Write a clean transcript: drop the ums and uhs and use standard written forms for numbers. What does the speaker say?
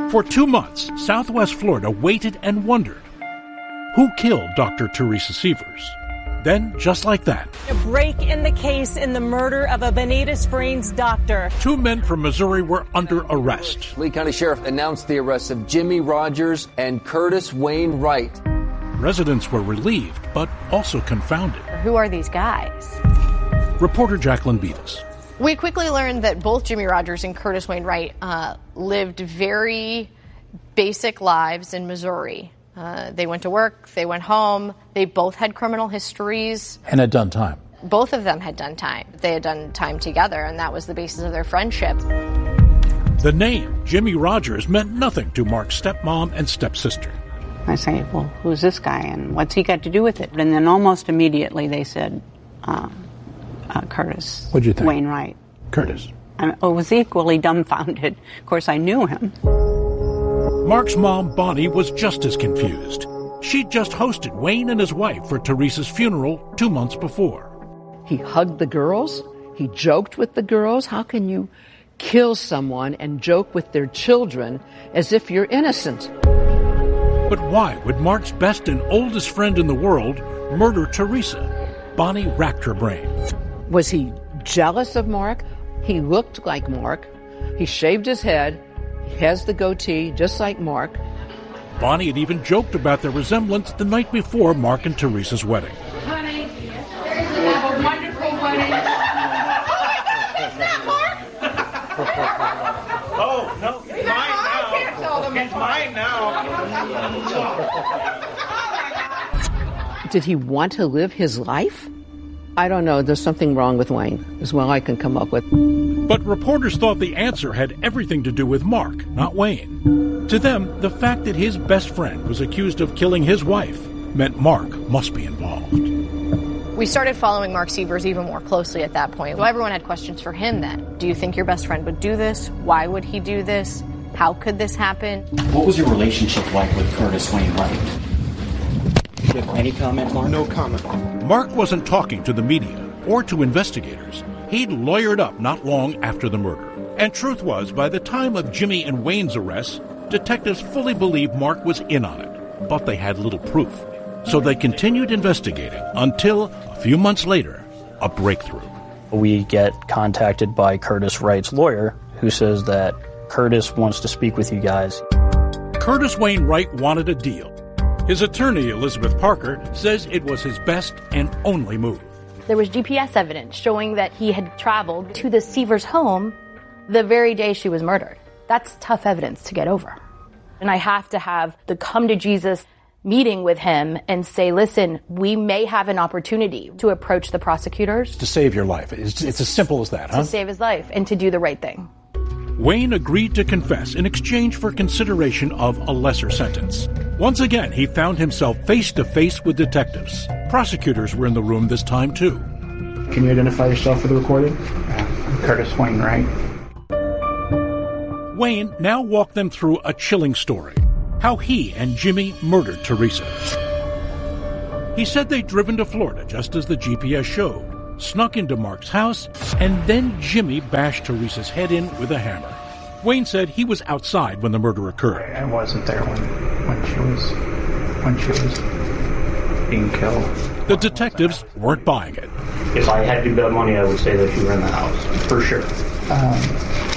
For 2 months, Southwest Florida waited and wondered, who killed Dr. Teresa Sievers? Then, just like that, a break in the case in the murder of a Bonita Springs doctor. 2 men from Missouri were under arrest. Lee County Sheriff announced the arrests of Jimmy Rogers and Curtis Wayne Wright. Residents were relieved, but also confounded. Who are these guys? Reporter Jacqueline Beavis. We quickly learned that both Jimmy Rogers and Curtis Wayne Wright lived very basic lives in Missouri. They went to work, they went home, they both had criminal histories. And had done time. Both of them had done time. They had done time together, and that was the basis of their friendship. The name Jimmy Rogers meant nothing to Mark's stepmom and stepsister. I say, well, who's this guy and what's he got to do with it? And then almost immediately they said, Curtis. What'd you think? Wainwright. Curtis. I was equally dumbfounded. Of course, I knew him. Mark's mom, Bonnie, was just as confused. She'd just hosted Wayne and his wife for Teresa's funeral 2 months before. He hugged the girls. He joked with the girls. How can you kill someone and joke with their children as if you're innocent? But why would Mark's best and oldest friend in the world murder Teresa? Bonnie racked her brain. Was he jealous of Mark? He looked like Mark. He shaved his head. He has the goatee, just like Mark. Bonnie had even joked about their resemblance the night before Mark and Teresa's wedding. Honey, have a wonderful wedding. Is that Mark? Oh, no, it's mine now. It's mine now. Did he want to live his life? I don't know. There's something wrong with Wayne, is what I can come up with. But reporters thought the answer had everything to do with Mark, not Wayne. To them, the fact that his best friend was accused of killing his wife meant Mark must be involved. We started following Mark Sievers even more closely at that point. So everyone had questions for him then. Do you think your best friend would do this? Why would he do this? How could this happen? What was your relationship like with Curtis Wayne Wright? Do you have any comment, Mark? No comment. Mark wasn't talking to the media or to investigators. He'd lawyered up not long after the murder. And truth was, by the time of Jimmy and Wayne's arrests, detectives fully believed Mark was in on it. But they had little proof. So they continued investigating until, a few months later, a breakthrough. We get contacted by Curtis Wright's lawyer, who says that Curtis wants to speak with you guys. Curtis Wayne Wright wanted a deal. His attorney, Elizabeth Parker, says it was his best and only move. There was GPS evidence showing that he had traveled to the Sievers home the very day she was murdered. That's tough evidence to get over. And I have to have the come to Jesus meeting with him and say, listen, we may have an opportunity to approach the prosecutors. To save your life. It's as simple as that, huh? To save his life and to do the right thing. Wayne agreed to confess in exchange for consideration of a lesser sentence. Once again, he found himself face to face with detectives. Prosecutors were in the room this time, too. Can you identify yourself for the recording? I'm Curtis Wayne Wright. Wayne now walked them through a chilling story. How he and Jimmy murdered Teresa. He said they'd driven to Florida just as the GPS showed, snuck into Mark's house, and then Jimmy bashed Teresa's head in with a hammer. Wayne said he was outside when the murder occurred. I wasn't there when she was being killed. The detectives weren't buying it. If I had to bet money, I would say that you were in the house, for sure.